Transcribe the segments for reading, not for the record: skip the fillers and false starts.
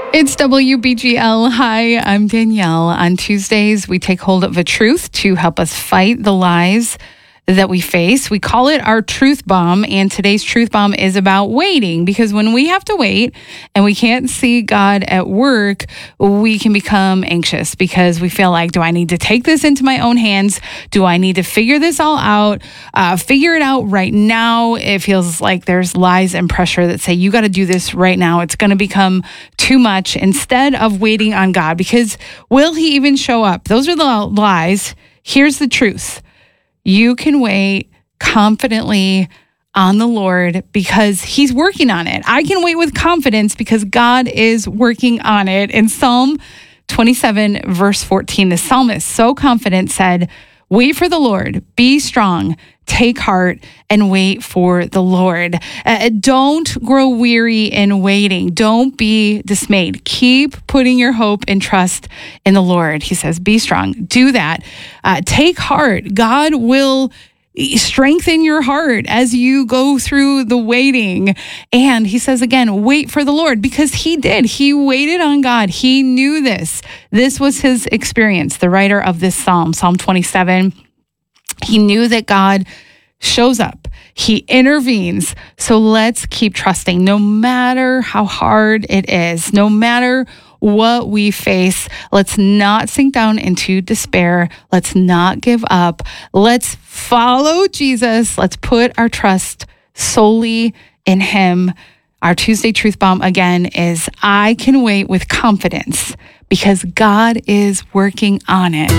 It's WBGL. Hi, I'm Danielle. On Tuesdays, we take hold of a truth to help us fight the lies that we face. We call it our truth bomb, and today's truth bomb is about waiting, because when we have to wait and we can't see God at work, we can become anxious because we feel like, do I need to take this into my own hands? Do I need to figure this all out? Figure it out right now. It feels like there's lies and pressure that say, you got to do this right now. It's going to become too much, instead of waiting on God, because will he even show up? Those are the lies. Here's the truth. You can wait confidently on the Lord because he's working on it. I can wait with confidence because God is working on it. In Psalm 27, verse 14, the psalmist, so confident, said, wait for the Lord, be strong, take heart, and wait for the Lord. Don't grow weary in waiting. Don't be dismayed. Keep putting your hope and trust in the Lord. He says, be strong. Do that. Take heart. God will strengthen your heart as you go through the waiting. And he says again, wait for the Lord, because he did. He waited on God. He knew this. This was his experience. The writer of this psalm, Psalm 27, he knew that God shows up. He intervenes. So let's keep trusting, no matter how hard it is, no matter what we face. Let's not sink down into despair. Let's not give up. Let's follow Jesus. Let's put our trust solely in him. Our Tuesday Truth Bomb again is, I can wait with confidence because God is working on it.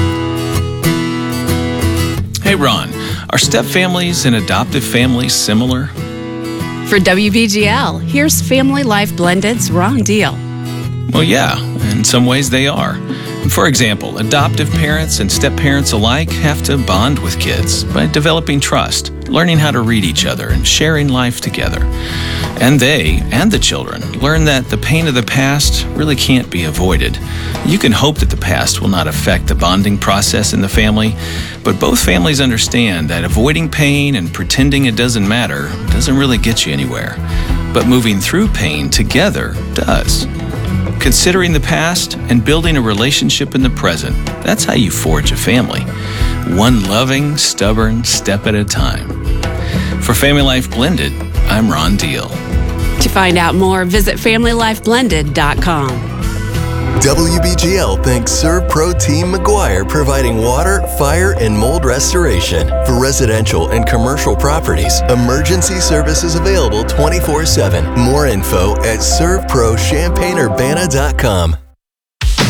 Hey, Ron, are step families and adoptive families similar? For WBGL, here's Family Life Blended's Ron Deal. Well, yeah, in some ways they are. For example, adoptive parents and step parents alike have to bond with kids by developing trust, learning how to read each other, and sharing life together. And they and the children learn that the pain of the past really can't be avoided. You can hope that the past will not affect the bonding process in the family, but both families understand that avoiding pain and pretending it doesn't matter doesn't really get you anywhere. But moving through pain together does. Considering the past and building a relationship in the present, that's how you forge a family. One loving, stubborn step at a time. For Family Life Blended, I'm Ron Deal. To find out more, visit FamilyLifeBlended.com. WBGL thanks ServPro Team McGuire, providing water, fire, and mold restoration. For residential and commercial properties, emergency services available 24/7. More info at ServProChampaignUrbana.com.